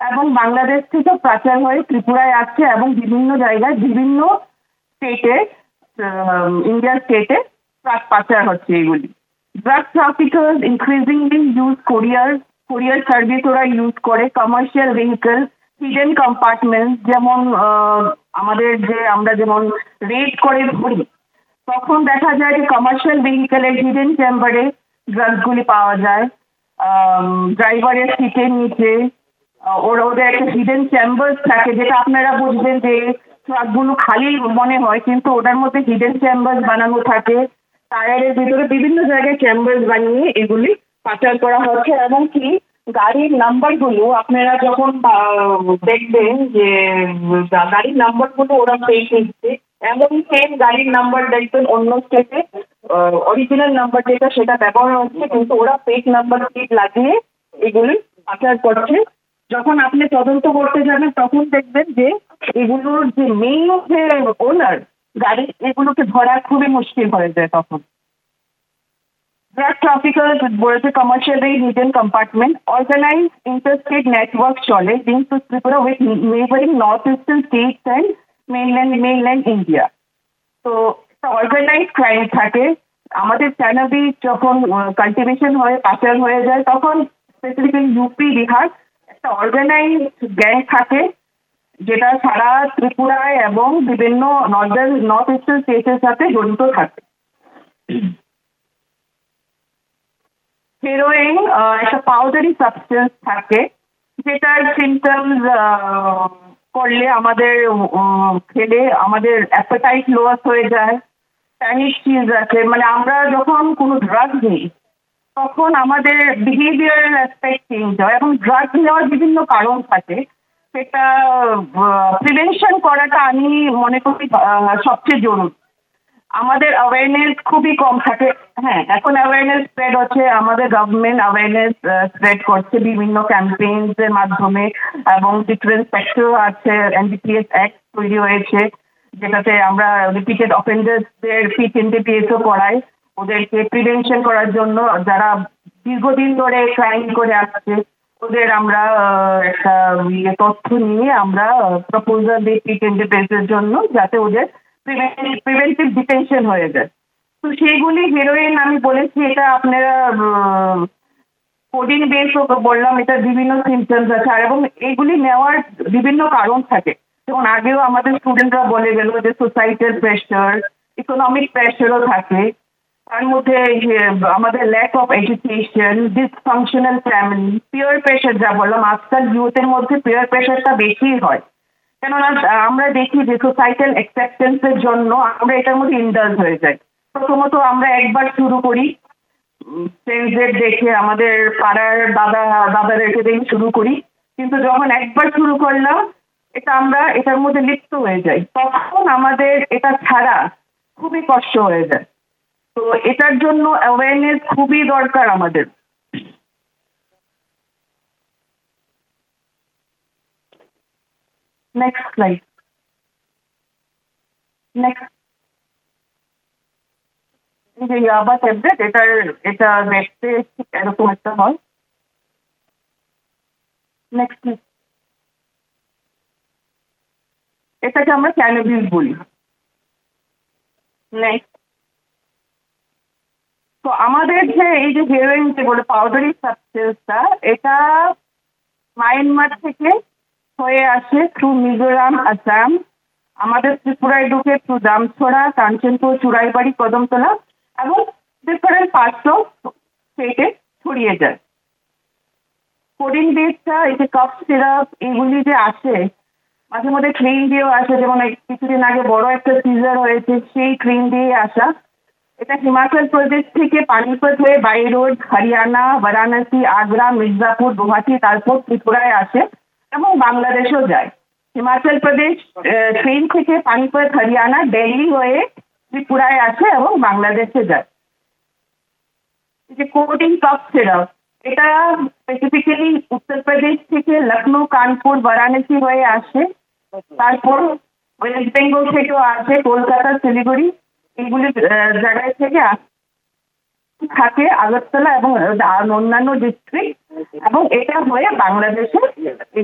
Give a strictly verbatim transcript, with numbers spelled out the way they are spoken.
এবং বাংলাদেশ থেকে পাচার হয়ে ত্রিপুরায় আসছে এবং বিভিন্ন জায়গায় বিভিন্ন স্টেটে ইন্ডিয়ার স্টেটে ট্রাক পাচার হচ্ছে এগুলি। ড্রাগ ট্রাফিকার্স ইনক্রিজিংলি ইউজ কোরিয়ার কোরিয়ার সার্ভিস ওরা ইউজ করে, কমার্শিয়াল ভেহিকেল, হিডেন কম্পার্টমেন্ট, যেমন আমাদের যে আমরা যেমন রেড করে ধরি তখন দেখা যায় যে কমার্শিয়াল ভেহিকেলের হিডেন চেম্বারে ড্রাগসগুলি পাওয়া যায়। ড্রাইভারের সিটের নিচে ওর ওদের একটা হিডেন চেম্বার্স থাকে, যেটা আপনারা বুঝবেন যে ট্রাকগুলো খালি মনে হয় কিন্তু ওটার মধ্যে হিডেন চেম্বার্স বানানো থাকে। টায়ারের ভিতরে বিভিন্ন জায়গায় চেম্বার্স বানিয়ে এগুলি পাচার করা হচ্ছে। এবং কি গাড়ির নাম্বারগুলো আপনারা যখন দেখবেন যে গাড়ির নাম্বারগুলো ওরা ফেক নিচ্ছে, এমন সেম গাড়ির নাম্বার দেখবেন অন্য স্টেটে অরিজিনাল নাম্বার যেটা সেটা ব্যবহার হচ্ছে, কিন্তু ওরা ফেক নাম্বার প্লেট লাগিয়ে এগুলি পাচার করছে। যখন আপনি তদন্ত করতে যাবেন তখন দেখবেন যে এগুলোর যে মেইন যে ওনার গাড়ি এগুলোকে ধরা খুবই মুশকিল হয়ে যায় তখন। ড্রাগ ট্রাফিকার্স বলেছে commercially hidden compartment, organise interstate network চলে link to Tripura with neighbouring north eastern states and mainland mainland India. তো একটা অর্গানাইজ ক্রাইম থাকে। আমাদের ক্যানাবিস যখন কাল্টিভেশন হয়ে পাচার হয়ে যায় তখন স্পেসিফিক্যালি ইউপি বিহার একটা অর্গানাইজ গ্যাং থাকে যেটা সারা ত্রিপুরায় এবং বিভিন্ন নর্দার্ন নর্থ ইস্টার্ন স্টেটের সাথে জড়িত থাকে। হেরোইন একটা পাউডারি সাবস্টেন্স থাকে যেটার সিমটমস করলে আমাদের খেলে আমাদের অ্যাপেটাইট লস হয়ে যায়, প্যানিক চিজ আছে, মানে আমরা যখন কোনো ড্রাগ নিই তখন আমাদের বিহেভিয়ারাল অ্যাসপেক্ট চেঞ্জ হয় এবং ড্রাগ নেওয়ার বিভিন্ন কারণ থাকে। সেটা প্রিভেনশন করাটা আমি মনে করি সবচেয়ে জরুরি। আমাদের অ্যাওয়ারনেস খুবই কম থাকে। হ্যাঁ, এখন অ্যাওয়ারনেস স্প্রেড হচ্ছে, আমাদের গভর্নমেন্ট অ্যাওয়ারনেস স্প্রেড করছে বিভিন্ন ক্যাম্পেইনসের মাধ্যমে এবং ডিফারেন্ট সেক্টর আছে। এনডিপিএস অ্যাক্ট তৈরি হয়েছে যেটাতে আমরা রিপিটেড অফেন্ডার্সদের পিট এনডিপিএসও করাই, ওদেরকে প্রিভেনশন করার জন্য যারা দীর্ঘদিন ধরে ক্রাইম করে আসছে ওদের আমরা একটা ইয়ে তথ্য নিয়ে আমরা প্রপোজাল দিই পিট এনডিপিএসের জন্য যাতে ওদের প্রিভেন্টিভ ডিটেনশন হয়ে যায়। তো সেইগুলি হেরোইন আমি বলেছি এটা আপনারা কোডিং বেসও বললাম, এটা বিভিন্ন সিমটমস আছে আর এবং এইগুলি নেওয়ার বিভিন্ন কারণ থাকে। যেমন আগেও আমাদের স্টুডেন্টরা বলে গেল যে সোসাইটাল প্রেশার, ইকোনমিক প্রেশারও থাকে, তার মধ্যে আমাদের lack of education, dysfunctional family, peer pressure যা বললাম আজকাল ইউথের মধ্যে পিয়ার প্রেশারটা বেশি হয়। কেননা আমরা দেখি যে সোসাইটাল অ্যাকসেপ্টেন্সের জন্য আমরা এটার মধ্যে ইন্ডালজ হয়ে যাই। প্রথমত আমরা একবার শুরু করি ফ্রেন্ডসদের দেখে, আমাদের পাড়ার দাদা দাদাদেরকে দেখে শুরু করি, কিন্তু যখন একবার শুরু করলাম এটা আমরা এটার মধ্যে লিপ্ত হয়ে যাই, তখন আমাদের এটা ছাড়া খুবই কষ্ট হয়ে যায়। তো এটার জন্য অ্যাওয়ারনেস খুবই দরকার আমাদের। Next slide. নেক্সট এই যে ইয়াবা ট্যাবলেট, এটার এটা দেখতে এরকম একটা হয়। নেক্সট এটাকে আমরা ক্যানাবিস বলি। নেক্সট, তো আমাদের যে এই যে হেরোইন যে বলে পাউডারি সাবস্টেন্সটা, এটা মায়ানমার থেকে হয়ে আসে থ্রু মিজোরাম, আসাম, আমাদের ত্রিপুরায় ঢুকে থ্রু দামছড়া, কাঞ্চনপুর, চুড়াইবাড়ি, কদমতলা এবং ডিফারেন্ট পার্টস অফ স্টেটে ছড়িয়ে যায়। কোডিং বেসটা এই যে কফ সিরাপ এগুলি যে আসে, মাঝে মধ্যে ক্রিম দিয়েও আসে, যেমন কিছুদিন আগে বড় একটা সিজার হয়েছে সেই ক্রিম দিয়ে আসা। এটা হিমাচল প্রদেশ থেকে পানিপত হয়ে বাই রোড হরিয়ানা, বারাণসী, আগ্রা, মির্জাপুর, গুয়াহাটি, তারপর ত্রিপুরায় আসে এবং বাংলাদেশেও যায়। হিমাচল প্রদেশ ট্রেন থেকে পানিপত, হরিয়ানা, দিল্লি হয়ে ত্রিপুরায় আসে এবং বাংলাদেশে যায়। এই যে কোডিং কফ সিরাপ, এটা স্পেসিফিক্যালি উত্তরপ্রদেশ থেকে লখনৌ, কানপুর, বারাণসী হয়ে আসে, তারপর ওয়েস্ট বেঙ্গল থেকেও আসে, কলকাতা, শিলিগুড়ি এইগুলি জায়গায় থেকে থাকে আগরতলা এবং অন্যান্য ডিস্ট্রিক্ট, এবং এটা হয়ে বাংলাদেশে